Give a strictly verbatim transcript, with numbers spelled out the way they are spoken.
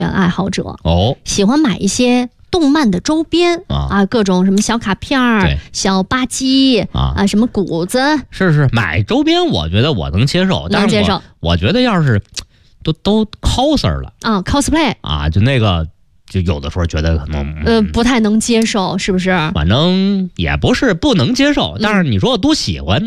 爱好者哦， 喜欢买一些动漫的周边 啊, 啊，各种什么小卡片儿、小吧唧 啊, 啊，什么谷子。 是是，买周边我觉得我能接受， 能接受。 我, 我觉得要是都都 coser 了啊 ，cosplay 啊，就那个。就有的时候觉得可能呃不太能接受，是不是？ 反正也不是不能接受，但是你说我多喜欢，